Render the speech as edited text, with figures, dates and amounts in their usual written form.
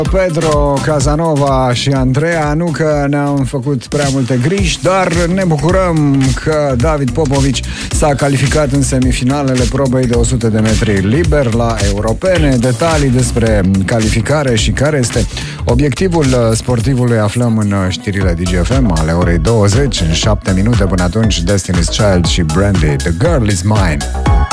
Pedro, Casanova și Andreea. Nu că ne-am făcut prea multe griji, dar ne bucurăm că David Popovici s-a calificat în semifinalele probei de 100 de metri liber la europene. Detalii despre calificare și care este obiectivul sportivului aflăm în știrile DGFM ale orei 20, în 7 minute. Până atunci, Destiny's Child și Brandy, The Girl Is Mine.